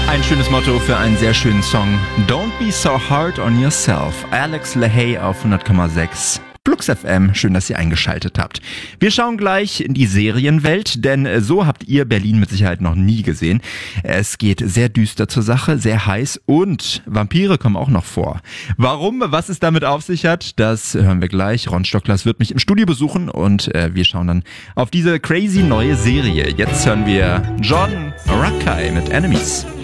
Ein schönes Motto für einen sehr schönen Song. Don't be so hard on yourself. Alex LaHaye auf 100,6. Flux FM, schön, dass ihr eingeschaltet habt. Wir schauen gleich in die Serienwelt, denn so habt ihr Berlin mit Sicherheit noch nie gesehen. Es geht sehr düster zur Sache, sehr heiß und Vampire kommen auch noch vor. Warum, was es damit auf sich hat, das hören wir gleich. Ron Stocklers wird mich im Studio besuchen und wir schauen dann auf diese crazy neue Serie. Jetzt hören wir John Rakai mit Enemies.